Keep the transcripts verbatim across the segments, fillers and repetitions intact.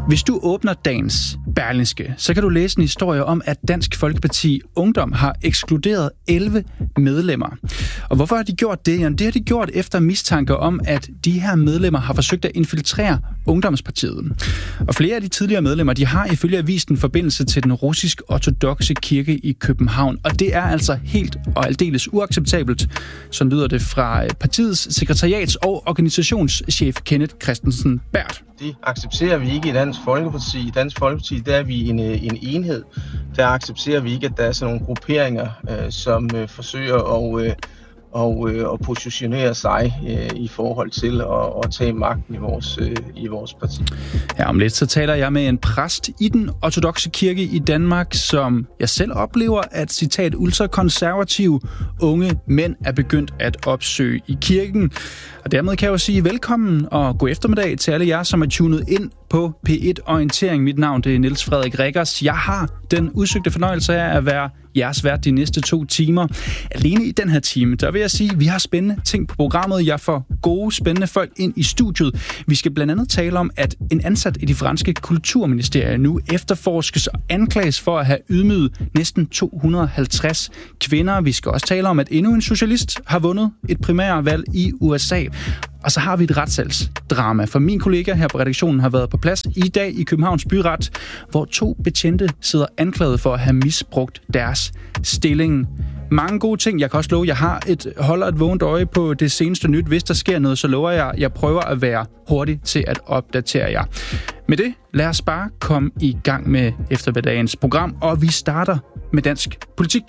Hvis du åbner dagens Berlingske, så kan du læse en historie om, at Dansk Folkeparti Ungdom har ekskluderet elleve medlemmer. Og hvorfor har de gjort det? Jamen, det har de gjort efter mistanke om, at de her medlemmer har forsøgt at infiltrere Ungdomspartiet. Og flere af de tidligere medlemmer, de har ifølge avisen forbindelse til den russisk-ortodokse kirke i København. Og det er altså helt og aldeles uacceptabelt, så lyder det fra partiets sekretariats- og organisationschef Kenneth Christensen Berth. Det accepterer vi ikke i Dansk Folkeparti. I Dansk Folkeparti, der er vi en, en enhed. Der accepterer vi ikke, at der er sådan nogle grupperinger, øh, som øh, forsøger at, øh, og, øh, at positionere sig øh, i forhold til at, at tage magten i vores, øh, i vores parti. Ja, om lidt så taler jeg med en præst i den ortodokse kirke i Danmark, som jeg selv oplever, at citat ultrakonservative unge mænd er begyndt at opsøge i kirken. Og dermed kan jeg jo sige velkommen og god eftermiddag til alle jer, som er tunet ind på P et Orientering. Mit navn det er Niels Frederik Riggers. Jeg har den udsøgte fornøjelse af at være jeres vært de næste to timer. Alene i den her time, der vil jeg sige, at vi har spændende ting på programmet. Jeg får gode, spændende folk ind i studiet. Vi skal blandt andet tale om, at en ansat i de franske kulturministerier nu efterforskes og anklages for at have ydmyget næsten to hundrede og halvtreds kvinder. Vi skal også tale om, at endnu en socialist har vundet et primærvalg i U S A. Og så har vi et retssalsdrama, for min kollega her på redaktionen har været på plads i dag i Københavns Byret, hvor to betjente sidder anklaget for at have misbrugt deres stilling. Mange gode ting. Jeg kan også love, at jeg har et, holder et vågent øje på det seneste nyt. Hvis der sker noget, så lover jeg, at jeg prøver at være hurtig til at opdatere jer. Med det, lad os bare komme i gang med eftermiddagens program, og vi starter med dansk politik.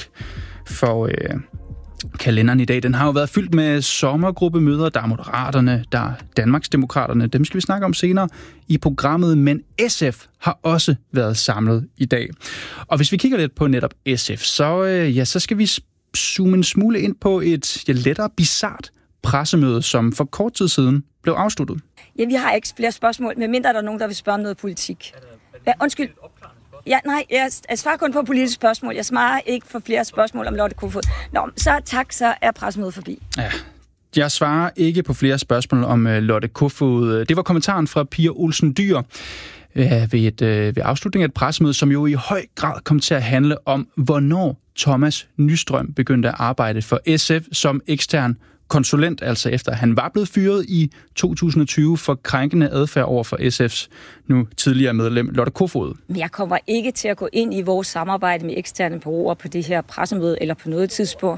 For øh, kalenderen i dag, den har jo været fyldt med sommergruppemøder. Der er Moderaterne, der er Danmarksdemokraterne. Dem skal vi snakke om senere i programmet, men S F har også været samlet i dag. Og hvis vi kigger lidt på netop S F, så, øh, ja, så skal vi zoome en smule ind på et ja, lettere bizart pressemøde, som for kort tid siden blev afsluttet. Ja, vi har ikke flere spørgsmål, medmindre der er nogen, der vil spørge om noget politik. Ja, undskyld. Ja, nej, jeg, jeg svarer kun på politiske spørgsmål. Jeg svarer ikke for flere spørgsmål om Lotte Kofoed. Nå, så tak, så er pressemødet forbi. Ja, jeg svarer ikke på flere spørgsmål om uh, Lotte Kofoed. Det var kommentaren fra Pia Olsen Dyhr uh, ved, et, uh, ved afslutningen af et pressemøde, som jo i høj grad kom til at handle om, hvornår Thomas Nystrøm begyndte at arbejde for S F som ekstern konsulent, altså efter han var blevet fyret i to tusind og tyve for krænkende adfærd over for S F's nu tidligere medlem Lotte Kofoed. Jeg kommer ikke til at gå ind i vores samarbejde med eksterne bureauer på det her pressemøde eller på noget tidspunkt.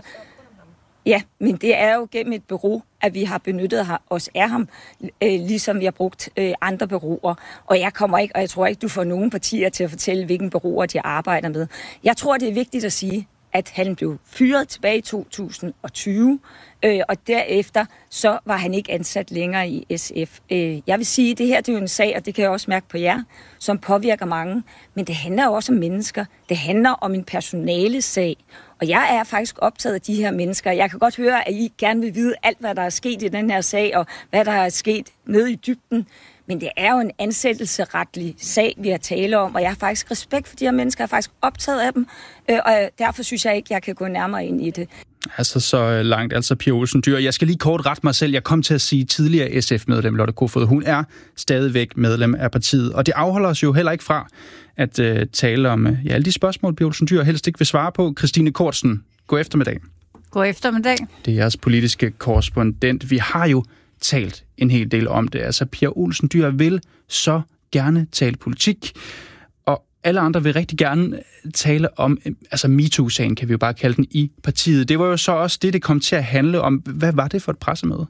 Ja, men det er jo gennem et bureau, at vi har benyttet os af ham, øh, ligesom vi har brugt øh, andre bureauer. Og jeg kommer ikke, og jeg tror ikke, du får nogen partier til at fortælle, hvilken bureauer de arbejder med. Jeg tror, det er vigtigt at sige, at han blev fyret tilbage i to tusind og tyve, øh, og derefter så var han ikke ansat længere i S F. Øh, jeg vil sige, at det her det er jo en sag, og det kan jeg også mærke på jer, som påvirker mange, men det handler jo også om mennesker. Det handler om en personalesag, og jeg er faktisk optaget af de her mennesker. Jeg kan godt høre, at I gerne vil vide alt, hvad der er sket i den her sag, og hvad der er sket nede i dybden. Men det er jo en ansættelsesretlig sag, vi har tale om, og jeg har faktisk respekt for de her mennesker, jeg er faktisk optaget af dem, og derfor synes jeg ikke, jeg kan gå nærmere ind i det. Altså så langt, altså Pia Olsen Dyhr. Jeg skal lige kort rette mig selv. Jeg kom til at sige tidligere S F-medlem Lotte Kofoed. Hun er stadigvæk medlem af partiet, og det afholder os jo heller ikke fra at uh, tale om uh, ja, alle de spørgsmål, Pia Olsen Dyhr helst ikke vil svare på. Christine Kortsen, god eftermiddag. God eftermiddag. Det er jeres politiske korrespondent. Vi har jo talt en hel del om det. Altså, Pia Olsen Dyhr vil så gerne tale politik, og alle andre vil rigtig gerne tale om, altså MeToo-sagen kan vi jo bare kalde den i partiet. Det var jo så også det, det kom til at handle om. Hvad var det for et pressemøde?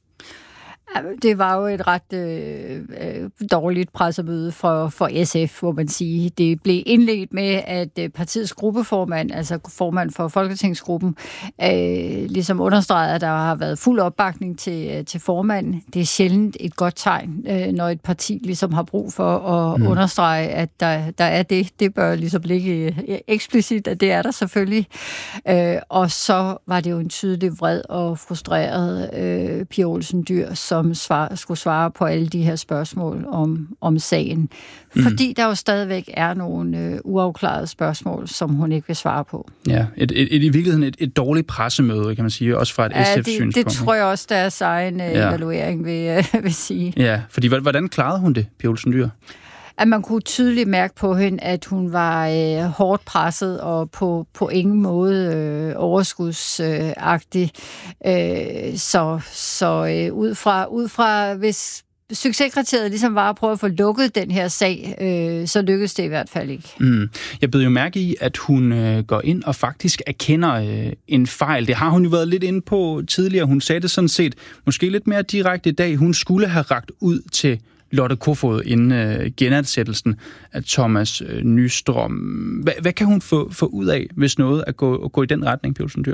Det var jo et ret øh, dårligt pressemøde for, for S F, hvor man siger. Det blev indledt med, at partiets gruppeformand, altså formand for Folketingsgruppen, øh, ligesom understregede, at der har været fuld opbakning til, til formanden. Det er sjældent et godt tegn, øh, når et parti ligesom har brug for at mm. understrege, at der, der er det. Det bør ligesom ligge eksplicit, at det er der selvfølgelig. Øh, og så var det jo en tydelig vred og frustreret øh, Pia Olsen Dyhr, som som svar, skulle svare på alle de her spørgsmål om, om sagen. Mm. Fordi der jo stadigvæk er nogle øh, uafklarede spørgsmål, som hun ikke vil svare på. Ja, et, et, et, i virkeligheden et, et dårligt pressemøde, kan man sige, også fra et ja, S F-synspunkt. Det, det tror jeg også, deres egen øh, ja. evaluering vil, øh, vil sige. Ja, fordi hvordan klarede hun det, Pia Olsen Dyhr? at man kunne tydeligt mærke på hende, at hun var øh, hårdt presset og på, på ingen måde øh, overskudsagtig. Øh, så så øh, ud fra, ud fra hvis succeskriteriet ligesom var at prøve at få lukket den her sag, øh, så lykkedes det i hvert fald ikke. Mm. Jeg bed jo mærke i, at hun øh, går ind og faktisk erkender øh, en fejl. Det har hun jo været lidt inde på tidligere. Hun sagde det sådan set måske lidt mere direkte i dag. Hun skulle have rakt ud til Lotte Kofod inden øh, genansættelsen af Thomas øh, Nystrøm. Hva, hvad kan hun få, få ud af, hvis noget at gå, at gå i den retning, Pia Olsen Dyhr?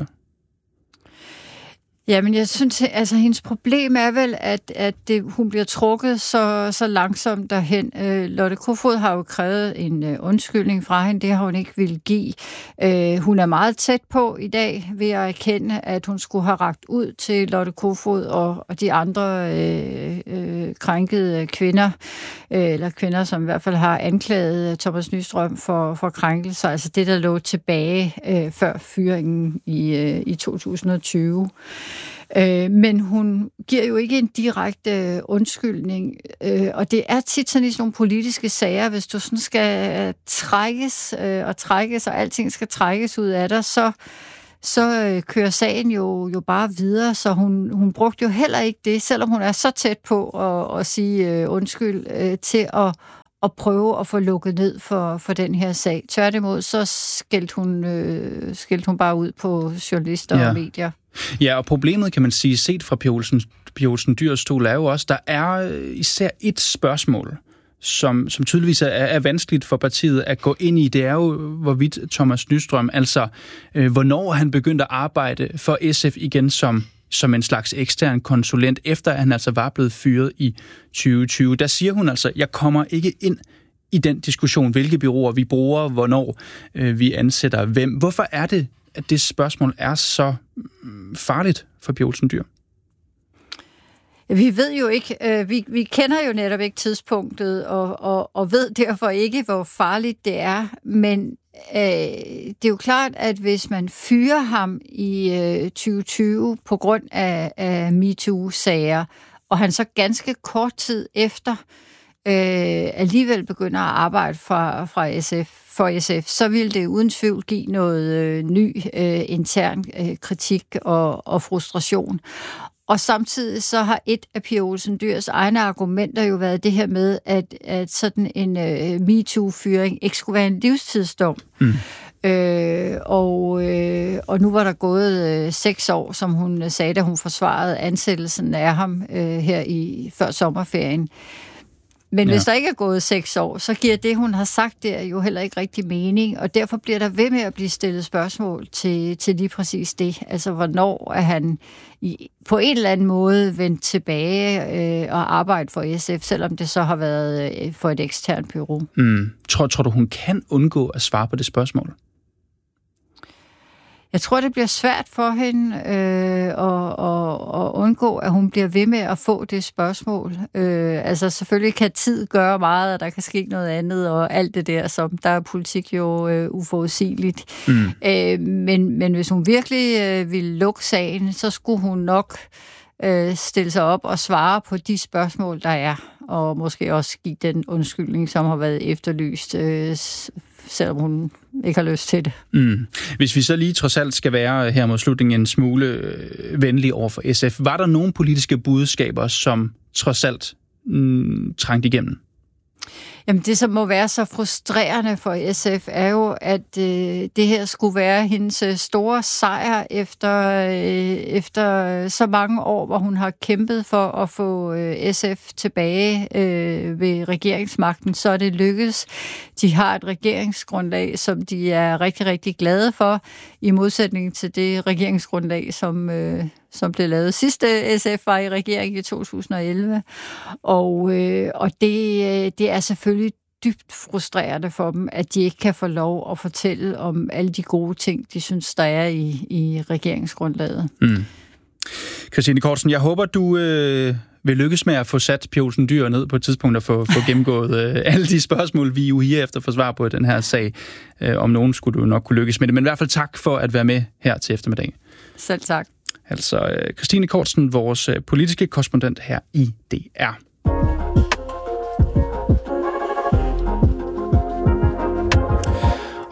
Jamen, jeg synes, altså hendes problem er vel, at, at det, hun bliver trukket så, så langsomt derhen. Øh, Lotte Kofod har jo krævet en øh, undskyldning fra hende, det har hun ikke ville give. Øh, hun er meget tæt på i dag ved at erkende, at hun skulle have rakt ud til Lotte Kofod og, og de andre øh, øh, krænkede kvinder, øh, eller kvinder, som i hvert fald har anklaget Thomas Nystrøm for, for krænkelser, altså det, der lå tilbage øh, før fyringen i, øh, i to tusind og tyve. Øh, men hun giver jo ikke en direkte øh, undskyldning, øh, og det er tit sådan i sådan nogle politiske sager, hvis du sådan skal trækkes øh, og trækkes, og alting skal trækkes ud af dig, så, så øh, kører sagen jo, jo bare videre, så hun, hun brugte jo heller ikke det, selvom hun er så tæt på at, at sige øh, undskyld, øh, til at og prøve at få lukket ned for, for den her sag. Tværtimod, så skældte hun, øh, skældte hun bare ud på journalister ja. og medier. Ja, og problemet, kan man sige, set fra Pia Olsen, Pia Olsen Dyhrs stol, er jo også, der er især et spørgsmål, som, som tydeligvis er, er vanskeligt for partiet at gå ind i. Det er jo, hvorvidt Thomas Nystrøm, altså øh, hvornår han begyndte at arbejde for S F igen som som en slags ekstern konsulent, efter at han altså var blevet fyret i tyve tyve. Der siger hun altså, jeg kommer ikke ind i den diskussion, hvilke bureauer vi bruger, hvornår øh, vi ansætter hvem. Hvorfor er det, at det spørgsmål er så farligt for Pia Olsen Dyhr? Vi ved jo ikke, øh, vi, vi kender jo netop ikke tidspunktet, og, og, og ved derfor ikke, hvor farligt det er, men øh, det er jo klart, at hvis man fyrer ham i øh, tyve tyve på grund af, af MeToo-sager, og han så ganske kort tid efter øh, alligevel begynder at arbejde fra, fra S F, for S F, så vil det uden tvivl give noget øh, ny øh, intern øh, kritik og, og frustration. Og samtidig så har et af Pia Olsen Dyhrs egne argumenter jo været det her med, at, at sådan en uh, MeToo-fyring ikke skulle være en livstidsdom. Mm. Øh, og, øh, og nu var der gået øh, seks år, som hun sagde, da hun forsvarede ansættelsen af ham øh, her i før sommerferien. Men ja. Hvis der ikke er gået seks år, så giver det, hun har sagt, der jo heller ikke rigtig mening, og derfor bliver der ved med at blive stillet spørgsmål til, til lige præcis det. Altså, hvornår er han i, på en eller anden måde vendt tilbage øh, og arbejdet for S F, selvom det så har været øh, for et eksternt bureau. Mm. Tror, tror du, hun kan undgå at svare på det spørgsmål? Jeg tror, det bliver svært for hende øh, at, at, at undgå, at hun bliver ved med at få det spørgsmål. Øh, altså selvfølgelig kan tid gøre meget, og der kan ske noget andet, og alt det der, som der er politik jo øh, uforudsigeligt. Mm. Øh, men, men hvis hun virkelig øh, ville lukke sagen, så skulle hun nok øh, stille sig op og svare på de spørgsmål, der er, og måske også give den undskyldning, som har været efterlyst, øh, selvom hun ikke har lyst til det. Mm. Hvis vi så lige trods alt skal være her mod slutningen en smule øh, venlig over for S F, var der nogle politiske budskaber, som trods alt mm, trængte igennem? Jamen det, som må være så frustrerende for S F, er jo, at øh, det her skulle være hendes store sejr efter, øh, efter så mange år, hvor hun har kæmpet for at få øh, S F tilbage øh, ved regeringsmagten. Så er det lykkedes. De har et regeringsgrundlag, som de er rigtig, rigtig glade for, i modsætning til det regeringsgrundlag, som... Øh, som blev lavet sidste S F var i regeringen i to tusind og elleve. Og, øh, og det, det er selvfølgelig dybt frustrerende for dem, at de ikke kan få lov at fortælle om alle de gode ting, de synes, der er i, i regeringsgrundlaget. Mm. Christine Kortsen, jeg håber, du øh, vil lykkes med at få sat Pia Olsen Dyhr ned på et tidspunkt og få, få gennemgået øh, alle de spørgsmål, vi jo her efter får svar på den her sag. Øh, om nogen skulle du nok kunne lykkes med det. Men i hvert fald tak for at være med her til eftermiddag. Selv tak. Altså Christine Kortsen, vores politiske korrespondent her i D R.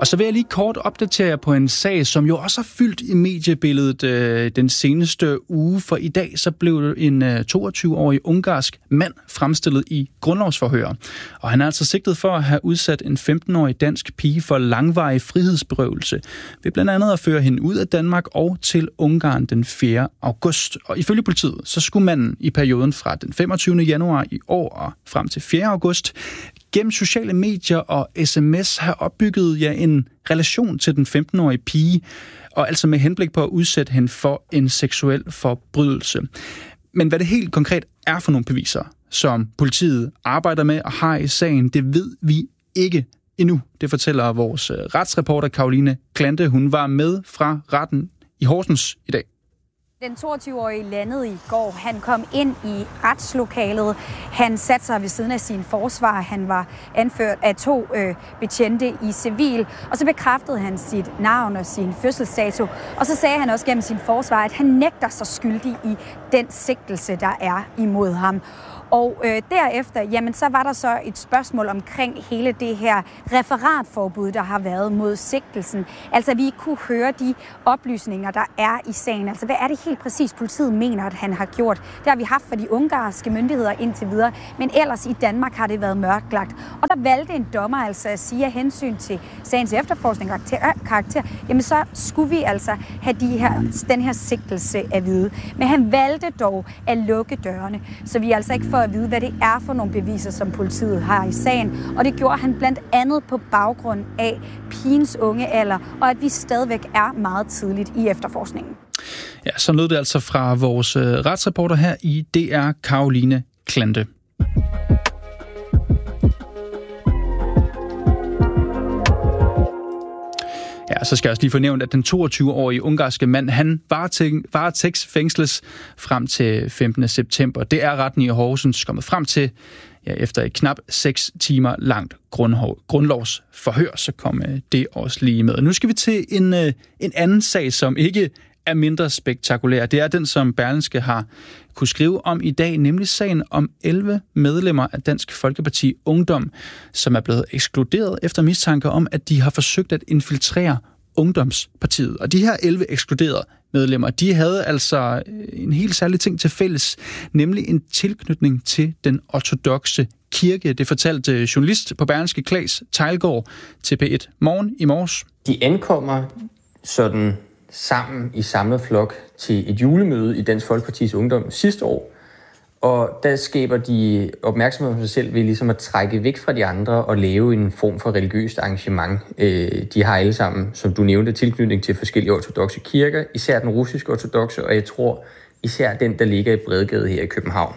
Og så vil jeg lige kort opdatere jer på en sag, som jo også har fyldt i mediebilledet øh, den seneste uge, for i dag så blev en øh, toogtyve-årig ungarsk mand fremstillet i grundlovsforhør. Og han er altså sigtet for at have udsat en femten-årig dansk pige for langvarig frihedsberøvelse, ved blandt andet at føre hende ud af Danmark og til Ungarn den fjerde august. Og ifølge politiet, så skulle manden i perioden fra den femogtyvende januar i år og frem til fjerde august gennem sociale medier og sms have opbygget ja, en relation til den femten-årige pige, og altså med henblik på at udsætte hende for en seksuel forbrydelse. Men hvad det helt konkret er for nogle beviser, som politiet arbejder med og har i sagen, det ved vi ikke endnu. Det fortæller vores retsreporter Caroline Klante. Hun var med fra retten i Horsens i dag. Den toogtyve-årige landede i går. Han kom ind i retslokalet. Han satte sig ved siden af sin forsvar. Han var anført af to øh, betjente i civil. Og så bekræftede han sit navn og sin fødselsdato. Og så sagde han også gennem sin forsvar, at han nægter sig skyldig i den sigtelse, der er imod ham. Og øh, derefter, jamen, så var der så et spørgsmål omkring hele det her referatforbud, der har været mod sigtelsen. Altså, vi kunne høre de oplysninger, der er i sagen. Altså, hvad er det helt præcis, politiet mener, at han har gjort? Det har vi haft for de ungarske myndigheder indtil videre, men ellers i Danmark har det været mørklagt. Og der valgte en dommer altså at sige, at hensyn til sagens efterforskning og karakter, jamen så skulle vi altså have de her, den her sigtelse at vide. Men han valgte dog at lukke dørene, så vi altså ikke for at vide, hvad det er for nogle beviser, som politiet har i sagen. Og det gjorde han blandt andet på baggrund af pigens unge alder, og at vi stadigvæk er meget tidligt i efterforskningen. Ja, så lød det altså fra vores retsreporter her i D R, Caroline Klante. Ja, så skal jeg også lige få nævnt, at den toogtyve-årige ungarske mand, han varetægtsfængsles frem til femtende september. Det er retten i Horsens kommet frem til, ja, efter et knap seks timer langt grundlovsforhør, så kom det også lige med. Nu skal vi til en, en anden sag, som ikke er mindre spektakulær. Det er den, som Berlingske har kunne skrive om i dag, nemlig sagen om elleve medlemmer af Dansk Folkeparti Ungdom, som er blevet ekskluderet efter mistanker om, at de har forsøgt at infiltrere Ungdomspartiet. Og de her elleve ekskluderede medlemmer, de havde altså en helt særlig ting til fælles, nemlig en tilknytning til den ortodokse kirke. Det fortalte journalist på Berlingske Claes Teilgaard til P et Morgen i morges. De ankommer sådan sammen i samlet flok til et julemøde i Dansk Folkepartis Ungdom sidste år. Og der skaber de opmærksomhed på sig selv ved ligesom at trække væk fra de andre og lave en form for religiøst arrangement. De har alle sammen, som du nævnte, tilknytning til forskellige ortodokse kirker, især den russiske ortodokse, og jeg tror især den, der ligger i Bredgade her i København.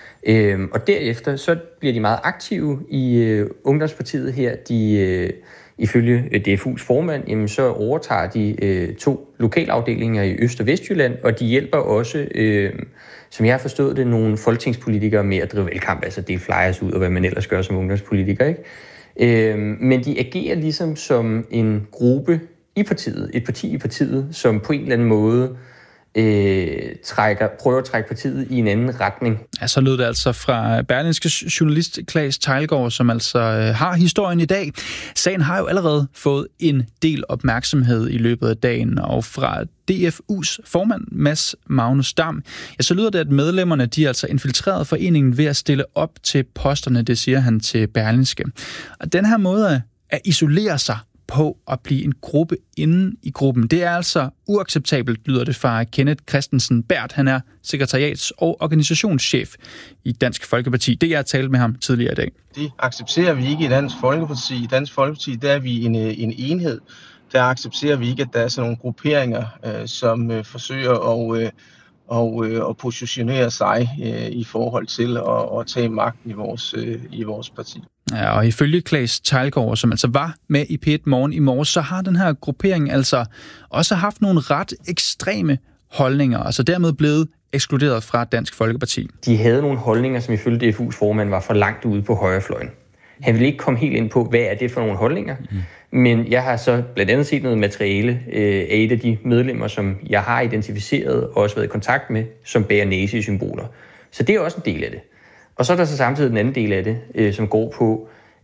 Og derefter så bliver de meget aktive i Ungdomspartiet her. De Ifølge D F U's formand, jamen, så overtager de øh, to lokalafdelinger i Øst- og Vestjylland, og de hjælper også, øh, som jeg har forstået det, nogle folketingspolitikere med at drive valgkamp, altså dele flyers ud, og hvad man ellers gør som ungdomspolitiker, ikke? Øh, men de agerer ligesom som en gruppe i partiet, et parti i partiet, som på en eller anden måde øh, trækker, prøver at trække partiet i en anden retning. Ja, så lød det altså fra Berlingske journalist Claes Teilgaard, som altså øh, har historien i dag. Sagen har jo allerede fået en del opmærksomhed i løbet af dagen, og fra D F U's formand, Mads Magnus Dam, ja, så lyder det, at medlemmerne de er altså infiltreret foreningen ved at stille op til posterne, det siger han til Berlingske. Og den her måde at isolere sig på at blive en gruppe inden i gruppen. Det er altså uacceptabelt, lyder det fra Kenneth Christensen Bært. Han er sekretariats- og organisationschef i Dansk Folkeparti. Det jeg har talt med ham tidligere i dag. Det accepterer vi ikke i Dansk Folkeparti. I Dansk Folkeparti der er vi en, en enhed. Der accepterer vi ikke, at der er sådan nogle grupperinger, øh, som øh, forsøger at, øh, og, øh, at positionere sig øh, i forhold til at, at tage magten i vores, øh, i vores parti. Ja, og ifølge Claes Teilgaard, som altså var med i P et Morgen i morges, så har den her gruppering altså også haft nogle ret ekstreme holdninger, altså dermed blevet ekskluderet fra Dansk Folkeparti. De havde nogle holdninger, som ifølge D F U's formand var for langt ude på højrefløjen. Han ville ikke komme helt ind på, hvad er det for nogle holdninger, mm. men jeg har så blandt andet set noget materiale øh, af et af de medlemmer, som jeg har identificeret og også været i kontakt med, som bærer nazisymboler. Så det er også en del af det. Og så er der så samtidig den anden del af det, øh, som går på,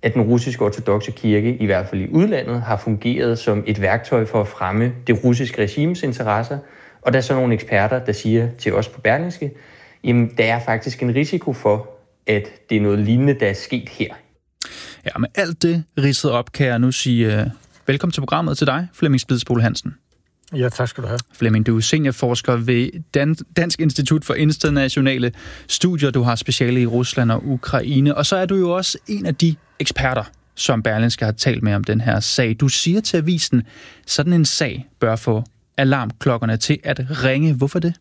at den russiske ortodokse kirke, i hvert fald i udlandet, har fungeret som et værktøj for at fremme det russiske regimes interesser. Og der er så nogle eksperter, der siger til os på Berlingske, jamen der er faktisk en risiko for, at det er noget lignende, der er sket her. Ja, med alt det ridset op, kan jeg nu sige uh, velkommen til programmet til dig, Flemming Splidsbol Hansen. Ja, tak skal du have. Flemming, du er seniorforsker ved Dan- Dansk Institut for Internationale Studier. Du har speciale i Rusland og Ukraine, og så er du jo også en af de eksperter, som Berlingske har talt med om den her sag. Du siger til avisen, sådan en sag bør få alarmklokkerne til at ringe. Hvorfor det?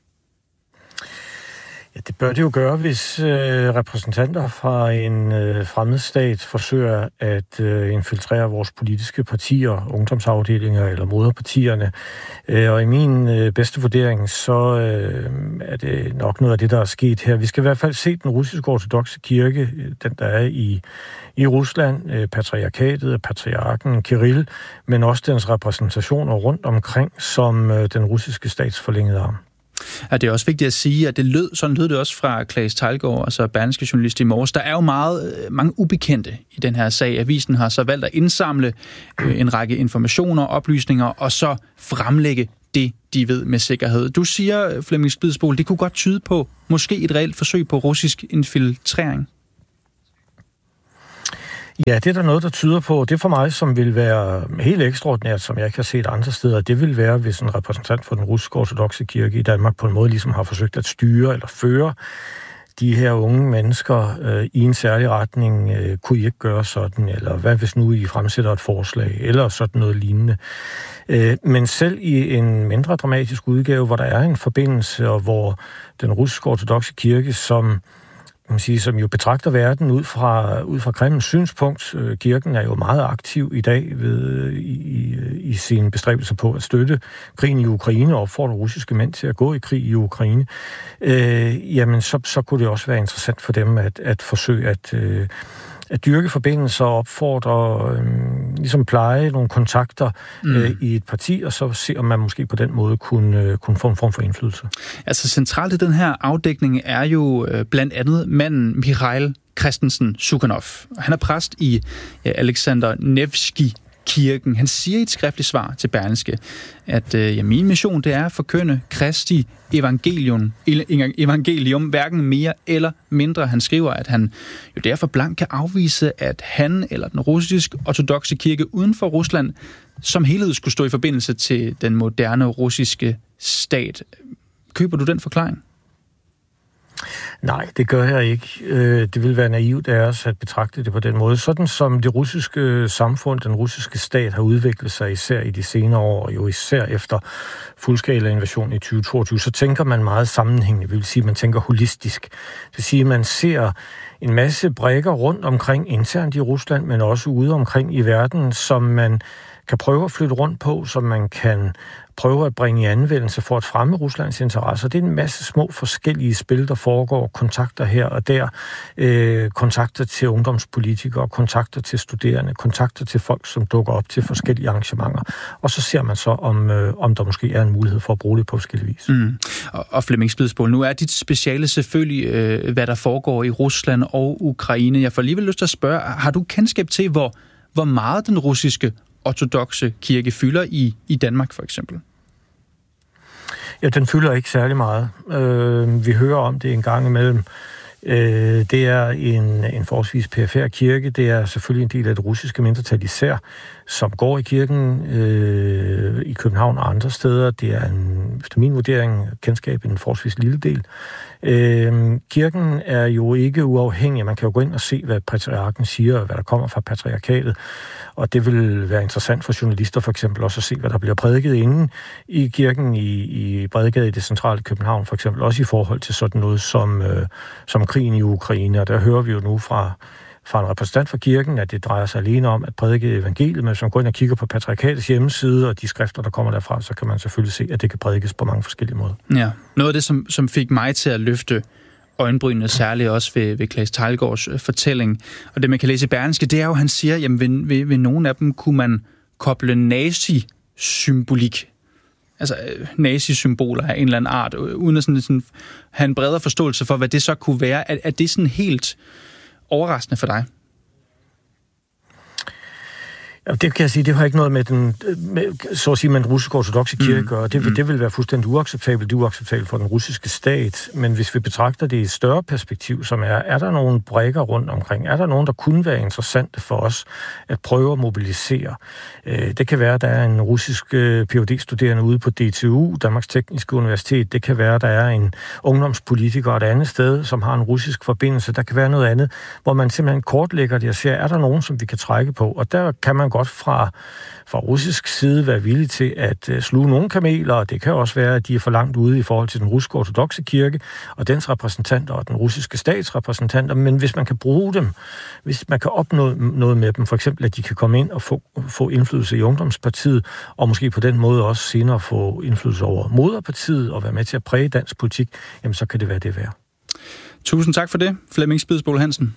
Ja, det bør det jo gøre, hvis øh, repræsentanter fra en øh, fremmed stat forsøger at øh, infiltrere vores politiske partier, ungdomsafdelinger eller moderpartierne. Øh, og i min øh, bedste vurdering, så øh, er det nok noget af det, der er sket her. Vi skal i hvert fald se den russiske ortodokse kirke, den der er i, i Rusland, øh, patriarkatet, patriarken Kirill, men også dens repræsentationer rundt omkring som øh, den russiske stats forlængede arm. Ja, det er også vigtigt at sige, at det lød, sådan lød det også fra Claes Teilgaard, altså Berlingske journalist i morges. Der er jo meget, mange ubekendte i den her sag. Avisen har så valgt at indsamle øh, en række informationer, oplysninger, og så fremlægge det, de ved med sikkerhed. Du siger, Flemming Splidsbol, det kunne godt tyde på måske et reelt forsøg på russisk infiltrering. Ja, det er der noget, der tyder på. Det for mig, som vil være helt ekstraordinært, som jeg ikke har set andre steder, det vil være, hvis en repræsentant for den russiske ortodokse kirke i Danmark på en måde ligesom har forsøgt at styre eller føre de her unge mennesker øh, i en særlig retning. Øh, kunne I ikke gøre sådan? Eller hvad hvis nu I fremsætter et forslag? Eller sådan noget lignende. Øh, men selv i en mindre dramatisk udgave, hvor der er en forbindelse, og hvor den russiske ortodokse kirke, som man sige, som jo betragter verden ud fra, ud fra Kremls synspunkt. Kirken er jo meget aktiv i dag ved, i, i sine bestræbelser på at støtte krigen i Ukraine og opfordre russiske mænd til at gå i krig i Ukraine. Øh, jamen, så, så kunne det også være interessant for dem at, at forsøge at, øh, at dyrke forbindelser og opfordre, øh, ligesom pleje nogle kontakter øh, mm. i et parti, og så se, om man måske på den måde kunne, øh, kunne få en form for indflydelse. Altså centralt i den her afdækning er jo øh, blandt andet manden Mikhail Christensen Sukhanov. Han er præst i ja, Alexander Nevsky kirken. Han siger i et skriftligt svar til Berlingske, at øh, ja, min mission det er at forkynde Kristi evangelium, evangelium, hverken mere eller mindre. Han skriver, at han jo derfor blankt kan afvise, at han eller den russiske ortodokse kirke uden for Rusland som helhed skulle stå i forbindelse til den moderne russiske stat. Køber du den forklaring? Nej, det gør jeg ikke. Det vil være naivt af os at betragte det på den måde. Sådan som det russiske samfund, den russiske stat har udviklet sig især i de senere år, og jo især efter fuldskala invasion i tyve toogtyve, så tænker man meget sammenhængende. Det vil sige, at man tænker holistisk. Det vil sige, at man ser en masse brikker rundt omkring internt i Rusland, men også ude omkring i verden, som man kan prøve at flytte rundt på, som man kan prøve at bringe i anvendelse for at fremme Ruslands interesser. Det er en masse små forskellige spil, der foregår, kontakter her og der, øh, kontakter til ungdomspolitikere, kontakter til studerende, kontakter til folk, som dukker op til forskellige arrangementer. Og så ser man så, om, øh, om der måske er en mulighed for at bruge det på forskellige vis. Mm. Og, og Flemming Splidsbol, nu er dit speciale selvfølgelig, øh, hvad der foregår i Rusland og Ukraine. Jeg får alligevel lyst til at spørge, har du kendskab til, hvor, hvor meget den russiske ortodokse kirke fylder i, i Danmark for eksempel? Ja, den fylder ikke særlig meget. Øh, vi hører om det en gang imellem. Øh, det er en, en forholdsvis perifær kirke. Det er selvfølgelig en del af det russiske mindretal især, som går i kirken øh, i København og andre steder. Det er en, efter min vurdering, kendskab en forholdsvis lille del. Øh, kirken er jo ikke uafhængig. Man kan jo gå ind og se, hvad patriarken siger, og hvad der kommer fra patriarkatet. Og det vil være interessant for journalister for eksempel også at se, hvad der bliver prædiket inde i kirken i, i Bredgade i det centrale København, for eksempel også i forhold til sådan noget som, øh, som krigen i Ukraine. Og der hører vi jo nu fra, fra en repræsentant for kirken, at det drejer sig alene om at prædike evangeliet, men hvis man går ind og kigger på patriarkatets hjemmeside og de skrifter, der kommer derfra, så kan man selvfølgelig se, at det kan prædikes på mange forskellige måder. Ja, noget af det, som, som fik mig til at løfte øjenbrynene, særligt også ved, ved Claes Teilgaards fortælling. Og det, man kan læse i Berlingske, det er jo, at han siger, jamen ved, ved, ved nogle af dem kunne man koble nazi-symbolik, altså nazi-symboler af en eller anden art, uden at sådan, sådan, have en bredere forståelse for, hvad det så kunne være. Er, er det sådan helt overraskende for dig? Ja, det kan jeg sige, det har ikke noget med den, med, så at sige, med den russiske ortodokse kirke mm. gøre. Det, mm. det vil være fuldstændig uacceptabelt. Det er uacceptabelt for den russiske stat. Men hvis vi betragter det i et større perspektiv, som er, er der nogle brækker rundt omkring? Er der nogen, der kunne være interessante for os at prøve at mobilisere? Det kan være, at der er en russisk P H D-studerende ude på D T U, Danmarks Tekniske Universitet. Det kan være, at der er en ungdomspolitiker et andet sted, som har en russisk forbindelse. Der kan være noget andet, hvor man simpelthen kortlægger det og ser, er der nogen, som vi kan trække på? Og der kan man godt fra, fra russisk side være villig til at uh, sluge nogle kameler, og det kan også være, at de er for langt ude i forhold til den russiske ortodokse kirke og dens repræsentanter og den russiske stats repræsentanter, men hvis man kan bruge dem, hvis man kan opnå noget med dem, for eksempel at de kan komme ind og få, få indflydelse i Ungdomspartiet, og måske på den måde også senere få indflydelse over Moderpartiet og være med til at præge dansk politik, jamen så kan det være det værd. Tusind tak for det, Flemming Spidsbol Hansen.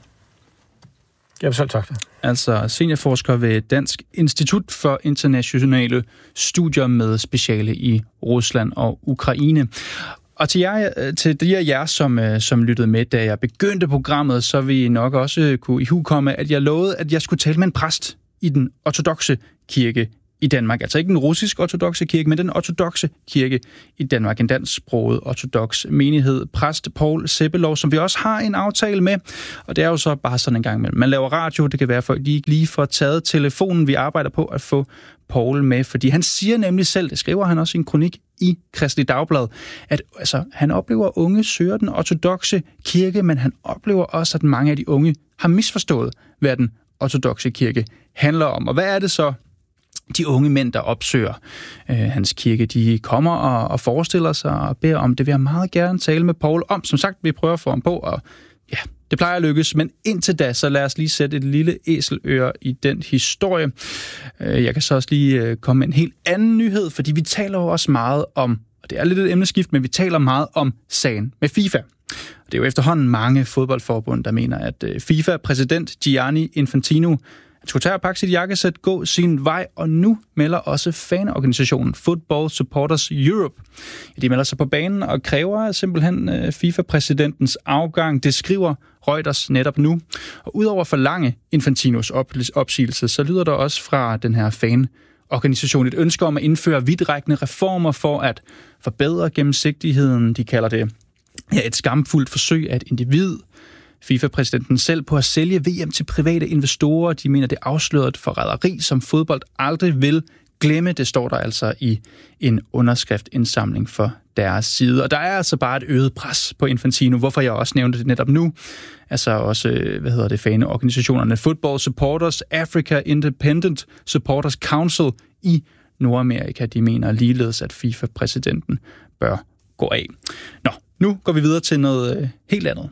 Jamen selv tak. Altså seniorforsker ved Dansk Institut for Internationale Studier med speciale i Rusland og Ukraine. Og til, jer, til de af jer, som, som lyttede med, da jeg begyndte programmet, så vil I nok også kunne ihukomme, at jeg lovede, at jeg skulle tale med en præst i den ortodokse kirke i Danmark. Altså ikke den russiske ortodokse kirke, men den ortodokse kirke i Danmark. En dansksproget ortodoks menighed. Præst Poul Seppelov, som vi også har en aftale med. Og det er jo så bare sådan en gang imellem. Man laver radio, det kan være, at folk ikke lige får taget telefonen. Vi arbejder på at få Poul med, fordi han siger nemlig selv, det skriver han også i en kronik i Kristeligt Dagblad, at altså, han oplever, at unge søger den ortodokse kirke, men han oplever også, at mange af de unge har misforstået, hvad den ortodokse kirke handler om. Og hvad er det så, de unge mænd, der opsøger øh, hans kirke, de kommer og, og forestiller sig og beder om? Det vil jeg meget gerne tale med Poul om. Som sagt, vi prøver at få ham på, og ja, det plejer at lykkes. Men indtil da, så lad os lige sætte et lille æseløre i den historie. Øh, jeg kan så også lige øh, komme med en helt anden nyhed, fordi vi taler jo også meget om, og det er lidt et emneskift, men vi taler meget om sagen med FIFA. Det er jo efterhånden mange fodboldforbund, der mener, at øh, FIFA-præsident Gianni Infantino han skulle tage og pakke sit jakkesæt, gå sin vej, og nu melder også fanorganisationen Football Supporters Europe. De melder sig på banen og kræver simpelthen FIFA-præsidentens afgang. Det skriver Reuters netop nu. Og udover for lange Infantinos opsigelse, så lyder der også fra den her fanorganisation et ønske om at indføre vidtrækkende reformer for at forbedre gennemsigtigheden. De kalder det ja, et skamfuldt forsøg af et individ. FIFA-præsidenten selv på at sælge V M til private investorer. De mener, det er afsløret forræderi, som fodbold aldrig vil glemme. Det står der altså i en underskriftindsamling for deres side. Og der er altså bare et øget pres på Infantino, hvorfor jeg også nævnte det netop nu. Altså også, hvad hedder det, faneorganisationerne Football Supporters, Africa Independent Supporters Council i Nordamerika. De mener ligeledes, at FIFA-præsidenten bør gå af. Nå, nu går vi videre til noget helt andet.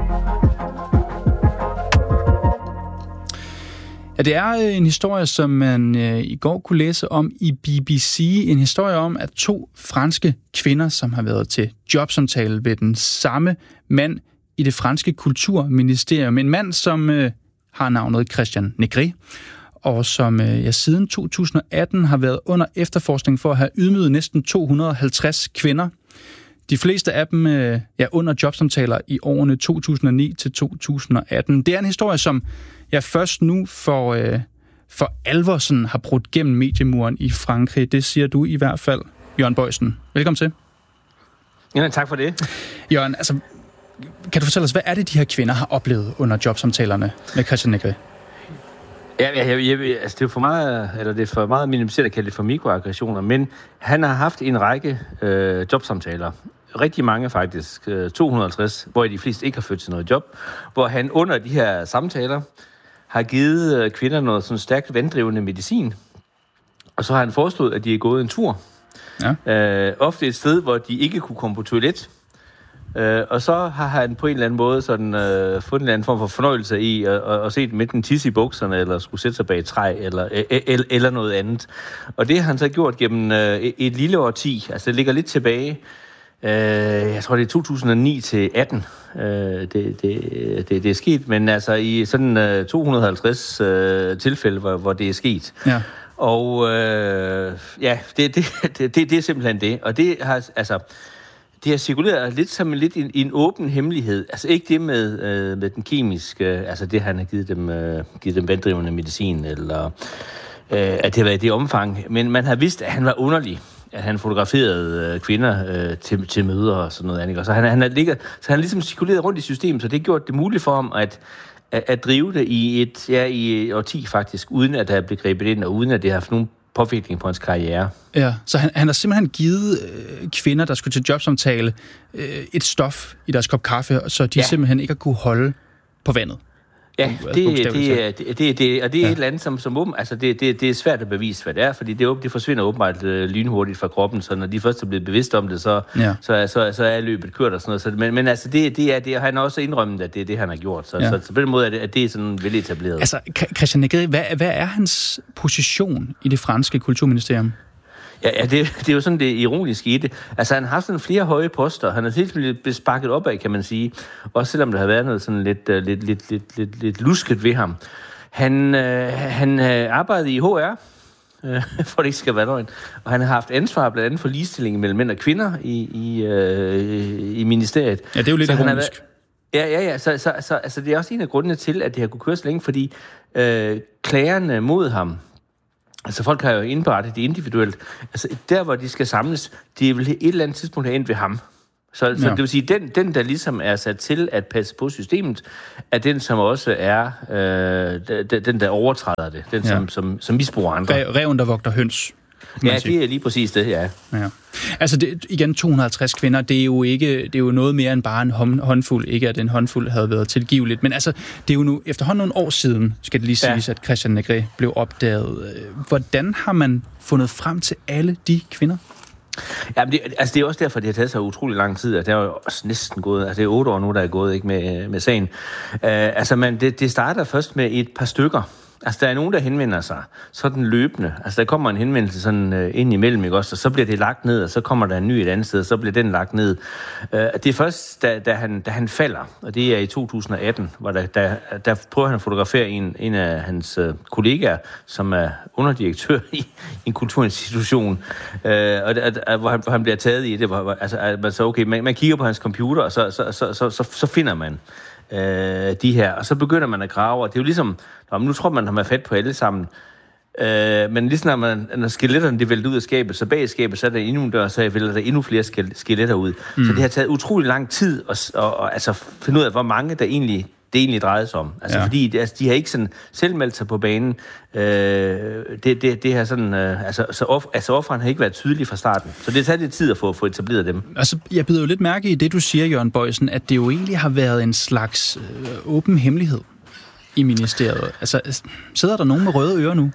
Ja, det er en historie, som man øh, i går kunne læse om i B B C. En historie om, at to franske kvinder, som har været til jobsamtale ved den samme mand i det franske kulturministerium. En mand, som øh, har navnet Christian Negret, og som øh, ja, siden to tusind og atten har været under efterforskning for at have ydmyget næsten to hundrede og halvtreds kvinder. De fleste af dem øh, ja, under jobsamtaler i årene to tusind og ni til to tusind og atten. Det er en historie, som jeg først nu for, øh, for alvor sådan har brudt gennem mediemuren i Frankrig. Det siger du i hvert fald, Jørgen Bøjsen. Velkommen til. Ja, tak for det. Jørgen, altså, kan du fortælle os, hvad er det, de her kvinder har oplevet under jobsamtalerne med Christian Negret? Ja, jeg, jeg, altså det er for meget, eller det er for meget minimaliseret at kalde det for mikroaggressioner, men han har haft en række øh, jobsamtaler. Rigtig mange faktisk, øh, to hundrede og halvtreds, hvor de fleste ikke har født til noget job, hvor han under de her samtaler har givet øh, kvinder noget sådan stærkt vanddrivende medicin, og så har han foreslået, at de er gået en tur. Ja. Øh, ofte et sted, hvor de ikke kunne komme på toilet. Øh, og så har han på en eller anden måde sådan, øh, fundet en eller anden form for fornøjelse i at, at, at se dem enten tisse i bukserne, eller skulle sætte sig bag et træ, eller, eller, eller noget andet. Og det har han så gjort gennem øh, et lille årti. Altså det ligger lidt tilbage. Øh, jeg tror, det er to tusind og ni til atten, øh, det, det, det, det er sket. Men altså i sådan øh, to hundrede og halvtreds øh, tilfælde, hvor, hvor det er sket. Ja. Og øh, ja, det, det, det, det, det er simpelthen det. Og det har altså... Det har cirkuleret lidt som en, lidt en, en åben hemmelighed. Altså ikke det med, øh, med den kemiske, altså det han har givet dem, øh, givet dem vanddrivende medicin, eller, at det har været i det omfang. Men man har vidst, at han var underlig, at han fotograferede øh, kvinder øh, til, til møder og sådan noget andet. Og så han, han, ligger, så han har ligesom cirkuleret rundt i systemet, så det har gjort det muligt for ham at, at, at drive det i et ja, i årti faktisk, uden at der er blevet grebet ind, og uden at det har haft nogen påvirkning på hans karriere. Ja, så han, han har simpelthen givet øh, kvinder, der skulle til jobsamtale, øh, et stof i deres kop kaffe, så de ja. simpelthen ikke har kunne holde på vandet. Ja, det, det, det, det, det, og det er ja. et eller andet, som, som åben, altså det, det, det er svært at bevise, hvad det er, fordi det, det forsvinder åbenbart øh, lynhurtigt fra kroppen, så når de først er blevet bevidst om det, så, ja. så, så, så er løbet kørt og sådan noget. Så, men, men altså, det, det er det, og han har også indrømmet, at det er det, han har gjort. Så, ja. så, så på den måde er det, at det er sådan vel etableret. Altså, Christian Negri, hvad, hvad er hans position i det franske kulturministerium? Ja, ja det, det er jo sådan det ironiske i det. Altså, han har haft sådan flere høje poster. Han er helt blevet sparket op af, kan man sige. Også selvom der har været noget sådan lidt, uh, lidt, lidt, lidt, lidt, lidt lusket ved ham. Han, uh, han uh, arbejdede i H R, uh, for det ikke skal være løgn. Og han har haft ansvar blandt andet for ligestilling mellem mænd og kvinder i, i, uh, i ministeriet. Ja, det er jo lidt ironisk. Ja, ja, ja. Så, så, så altså, det er også en af grundene til, at det har kunne køre så længe, fordi uh, klagerne mod ham, altså folk har jo indberettet det individuelt. Altså der, hvor de skal samles, de vil et eller andet tidspunkt have endt ved ham. Så, ja. så det vil sige, den, den, der ligesom er sat til at passe på systemet, er den, som også er øh, den, der overtræder det. Den, ja. som, som, som misbruger andre. Reven, der vogter høns. Ja, det er lige præcis det, ja. ja. Altså det, igen, to hundrede og halvtreds kvinder, det er jo ikke, det er jo noget mere end bare en håndfuld. Ikke at en håndfuld havde været tilgiveligt, men altså, det er jo nu efterhånden nogle år siden, skal det lige siges, ja. at Christian Negri blev opdaget. Hvordan har man fundet frem til alle de kvinder? Ja, men det, altså det er også derfor, det har taget så utrolig lang tid, at det er jo også næsten gået, altså det er otte år nu, der er gået ikke med, med sagen. Uh, altså man, det, det starter først med et par stykker. Altså, der er nogen, der henvender sig sådan løbende. Altså, der kommer en henvendelse sådan øh, ind imellem, ikke også? Og så bliver det lagt ned, og så kommer der en ny et andet sted, og så bliver den lagt ned. Øh, det er først, da, da, han, da han falder, og det er i to tusind og atten, hvor der, der, der prøver han at fotografere en, en af hans øh, kollegaer, som er underdirektør i en kulturinstitution, øh, og, og, hvor, han, hvor han bliver taget i det. Hvor, altså, man, så, okay, man, man kigger på hans computer, og så, så, så, så, så, så finder man øh, de her, og så begynder man at grave, og det er jo ligesom, nu tror man, at man har fat på alle sammen. Øh, men ligesom når, man, når skeletterne de vælter ud af skabet, så bag skabet, så er der endnu en dør, så vælter der endnu flere skeletter ud. Mm. Så det har taget utrolig lang tid at, at, at, at altså, finde ud af, hvor mange der egentlig, det egentlig drejer sig om. Altså, ja. Fordi det, altså, de har ikke sådan selv meldt sig på banen. Øh, det, det, det har sådan, øh, altså, så off, altså offeren har ikke været tydelig fra starten. Så det har taget lidt tid at få, få etableret dem. Altså, jeg bider jo lidt mærke i det, du siger, Jørgen Boysen, at det jo egentlig har været en slags øh, åben hemmelighed i ministeriet. Altså, sidder der nogen med røde ører nu?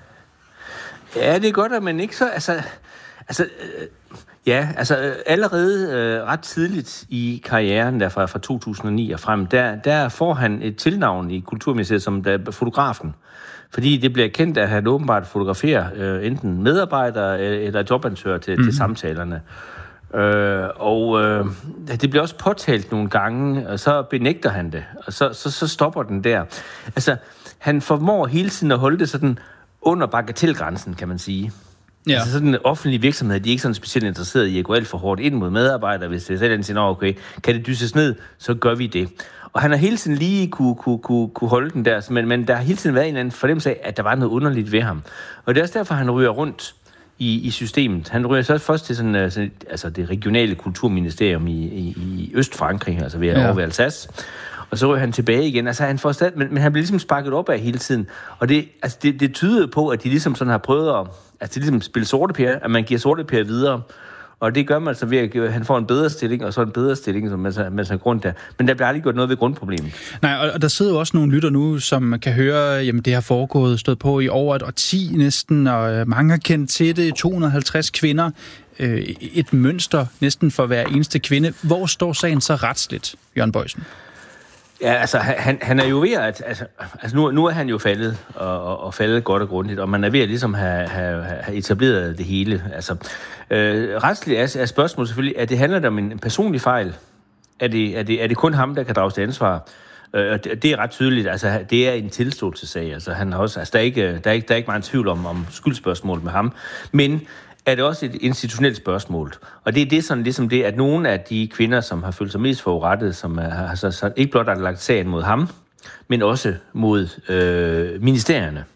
Ja, det er godt, at man ikke så... Altså, altså øh, ja, altså allerede øh, ret tidligt i karrieren, der fra, fra to tusind og ni og frem, der, der får han et tilnavn i Kulturministeriet som der, fotografen. Fordi det bliver kendt, at han åbenbart fotograferer øh, enten medarbejdere eller jobansøgere til, mm-hmm. til samtalerne. Øh, og øh, det bliver også påtalt nogle gange, og så benægter han det, og så, så, så stopper den der. Altså, han formår hele tiden at holde det sådan under bagatelgrænsen, kan man sige. Ja. Altså sådan en offentlig virksomhed, de er ikke sådan specielt interesseret i at gå alt for hårdt ind mod medarbejdere, hvis det er sådan, siger, okay, kan det dysses ned, så gør vi det. Og han har hele tiden lige kunne, kunne, kunne, kunne holde den der, men, men der har hele tiden været en eller anden fornemmelse af, at der var noget underligt ved ham. Og det er også derfor, han ryger rundt I, i systemet. Han ryger så først til sådan, sådan, altså det regionale kulturministerium i, i, i Østfrankrig, altså ved, ja. over ved Alsace. Og så ryger han tilbage igen. Altså han får stadig, men, men han bliver ligesom sparket op af hele tiden. Og det, altså det, det tyder på, at de ligesom sådan har prøvet at, altså de ligesom spille sortepære, at man giver sortepære videre. Og det gør man altså ved, at han får en bedre stilling, og så en bedre stilling, som man så har grund der. Men der bliver aldrig gjort noget ved grundproblemet. Nej, og der sidder jo også nogle lytter nu, som kan høre, jamen det har foregået, stået på i over et årti næsten, og mange har kendt til det, to hundrede og halvtreds kvinder, et mønster næsten for hver eneste kvinde. Hvor står sagen så retsligt, Jørgen Boysen? Ja, altså, han, han er jo ved at... Altså, altså nu, nu er han jo faldet, og, og, og faldet godt og grundigt, og man er ved at ligesom have, have, have etableret det hele. Altså, øh, retsligt er, er spørgsmålet selvfølgelig, at det handler om en personlig fejl. Er det, er det, er det kun ham, der kan drages til ansvar? Øh, det, det er ret tydeligt. Altså, det er en tilståelsessag. Altså, han har også, altså, der, er ikke, der, er ikke, der er ikke meget tvivl om, om skyldspørgsmålet med ham. Men er det også et institutionelt spørgsmål. Og det er det sådan ligesom det, at nogle af de kvinder, som har følt sig mest forurettet, som har så, så ikke blot har lagt sagen mod ham, men også mod øh, ministerierne.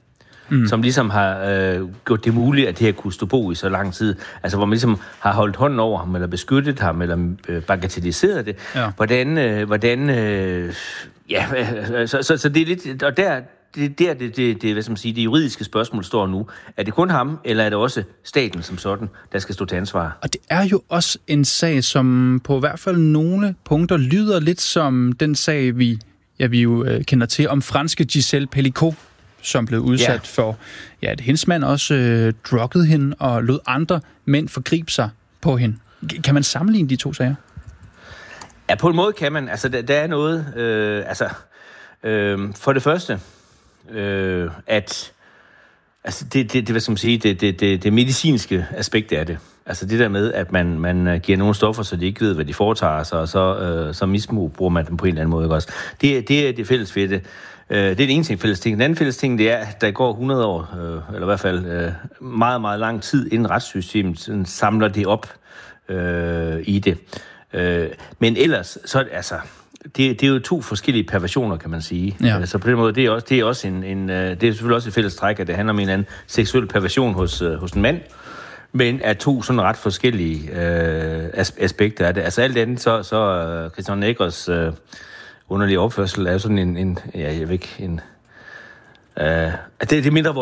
mm. som ligesom har øh, gjort det muligt, at det her kunne stå på i så lang tid. Altså, hvor man ligesom har holdt hånden over ham, eller beskyttet ham, eller øh, bagatelliseret det. Ja. Hvordan, øh, hvordan øh, ja, øh, så, så, så det er lidt, og der, det der, det, det, det, hvad skal man sige, det juridiske spørgsmål står nu. Er det kun ham, eller er det også staten som sådan, der skal stå til ansvar? Og det er jo også en sag, som på hvert fald nogle punkter lyder lidt som den sag, vi, ja, vi jo øh, kender til, om franske Gisèle Pelicot, som blev udsat ja. for, ja, at hendes mand også øh, druggede hende og lod andre mænd forgribe sig på hende. Kan man sammenligne de to sager? Ja, på en måde kan man. Altså, der, der er noget, øh, altså, øh, for det første, øh, at, altså, det, det, det, hvad skal man sige, det, det, det, det medicinske aspekt af det. Altså, det der med, at man, man giver nogle stoffer, så de ikke ved, hvad de foretager sig, og så, øh, så misbrug bruger man dem på en eller anden måde, ikke også? Det, det er det fælles ved det. Det er den ene ting, fælles ting. Den anden fælles ting, det er, at der går hundrede år, øh, eller i hvert fald øh, meget, meget lang tid, inden retssystemet samler det op øh, i det. Øh, men ellers, så er det, altså, det, det er jo to forskellige perversioner, kan man sige. Ja. Så på den måde, det er også, det er også en, en, det er selvfølgelig også et fælles træk, at det handler om en anden seksuel perversion hos, øh, hos en mand, men er to sådan ret forskellige øh, aspekter af det. Altså alt andet, så, så uh, Christian Neggers øh, underlige opførsel er sådan en, en ja, jeg ved ikke, en, øh, det, det er mindre